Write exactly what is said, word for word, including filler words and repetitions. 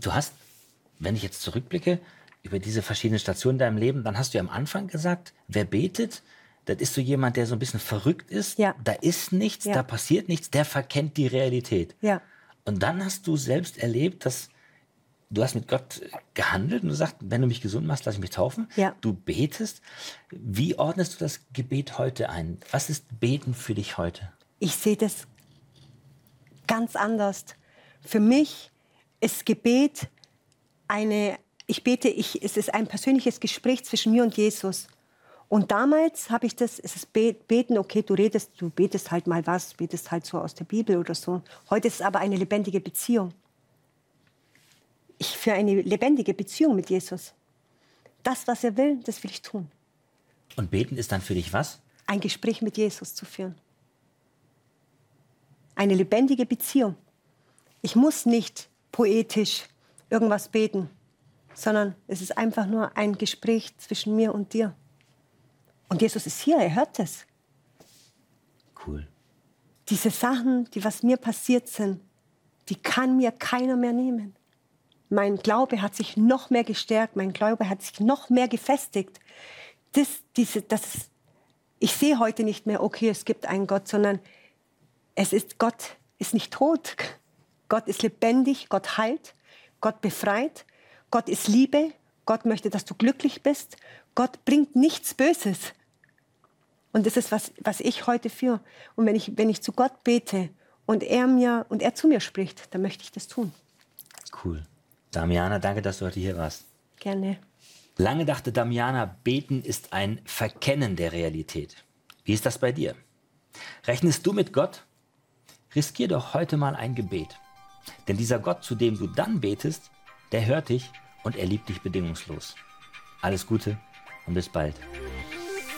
Du hast, wenn ich jetzt zurückblicke, über diese verschiedenen Stationen in deinem Leben, dann hast du ja am Anfang gesagt, wer betet, das ist so jemand, der so ein bisschen verrückt ist. Ja. Da ist nichts, Ja. da passiert nichts, der verkennt die Realität. Ja. Und dann hast du selbst erlebt, dass du hast mit Gott gehandelt und du sagst, wenn du mich gesund machst, lass ich mich taufen. Ja. Du betest. Wie ordnest du das Gebet heute ein? Was ist Beten für dich heute? Ich sehe das ganz anders. Für mich ist Gebet eine, ich bete, ich, es ist ein persönliches Gespräch zwischen mir und Jesus. Und damals habe ich das, es ist Beten, okay, du redest, du betest halt mal was, betest halt so aus der Bibel oder so. Heute ist es aber eine lebendige Beziehung. Ich für eine lebendige Beziehung mit Jesus. Das, was er will, das will ich tun. Und beten ist dann für dich was? Ein Gespräch mit Jesus zu führen. Eine lebendige Beziehung. Ich muss nicht poetisch irgendwas beten, sondern es ist einfach nur ein Gespräch zwischen mir und dir. Und Jesus ist hier, er hört es. Cool. Diese Sachen, die was mir passiert sind, die kann mir keiner mehr nehmen. Mein Glaube hat sich noch mehr gestärkt, mein Glaube hat sich noch mehr gefestigt. Das, diese, das ist, ich sehe heute nicht mehr, okay, es gibt einen Gott, sondern es ist, Gott ist nicht tot. Gott ist lebendig, Gott heilt, Gott befreit, Gott ist Liebe, Gott möchte, dass du glücklich bist. Gott bringt nichts Böses. Und das ist, was, was ich heute führe. Und wenn ich, wenn ich zu Gott bete und er, mir, und er zu mir spricht, dann möchte ich das tun. Cool. Damiana, danke, dass du heute hier warst. Gerne. Lange dachte Damiana, Beten ist ein Verkennen der Realität. Wie ist das bei dir? Rechnest du mit Gott? Riskier doch heute mal ein Gebet. Denn dieser Gott, zu dem du dann betest, der hört dich und er liebt dich bedingungslos. Alles Gute und bis bald.